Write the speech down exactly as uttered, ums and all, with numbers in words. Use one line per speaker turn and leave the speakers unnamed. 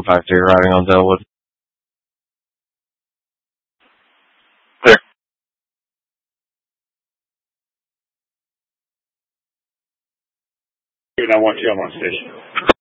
five three, riding on Delwood.
There. Dude, I want you on my station.